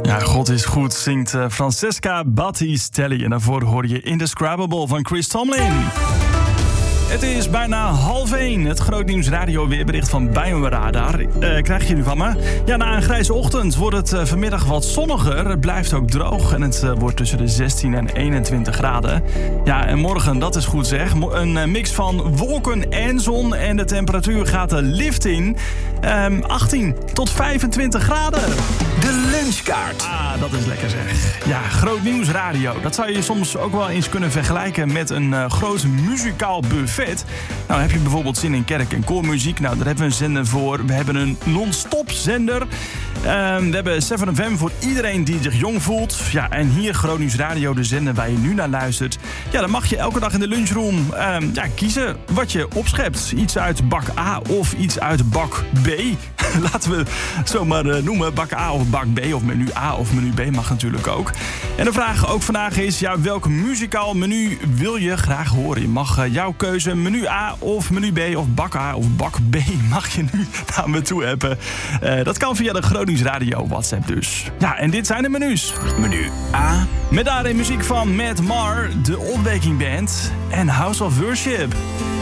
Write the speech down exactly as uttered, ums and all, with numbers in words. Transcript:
Ja, God is goed, zingt uh, Francesca Battistelli. En daarvoor hoor je Indescribable van Chris Tomlin. Het is bijna half één. Het grootnieuws radio weerbericht van Buienradar. Uh, krijg je nu van me? Ja, na een grijze ochtend wordt het uh, vanmiddag wat zonniger. Het blijft ook droog en het uh, wordt tussen de zestien en eenentwintig graden. Ja, en morgen, dat is goed zeg. Een uh, mix van wolken en zon en de temperatuur gaat de lift in. Um, achttien tot vijfentwintig graden. De lunchkaart. Ah, dat is lekker zeg. Ja, groot nieuws radio. Dat zou je soms ook wel eens kunnen vergelijken met een uh, groot muzikaal buffet. Nou, heb je bijvoorbeeld zin in kerk- en koormuziek? Nou, daar hebben we een zender voor. We hebben een non-stop zender. Uh, we hebben zeven F M voor iedereen die zich jong voelt. Ja, en hier Groot Nieuws Radio, de zender waar je nu naar luistert. Ja, dan mag je elke dag in de lunchroom uh, ja, kiezen wat je opschept. Iets uit bak A of iets uit bak B. Laten we het zomaar uh, noemen. Bak A of bak B, of menu A of menu B mag natuurlijk ook. En de vraag ook vandaag is, ja, welk muzikaal menu wil je graag horen? Je mag uh, jouw keuze, menu A of menu B of bak A of bak B, mag je nu naar me toe appen. Uh, dat kan via de Groot Nieuws Radio WhatsApp dus. Ja, en dit zijn de menus. Menu A. Met daarin muziek van Matt Mar, de Ontwaking Band en House of Worship.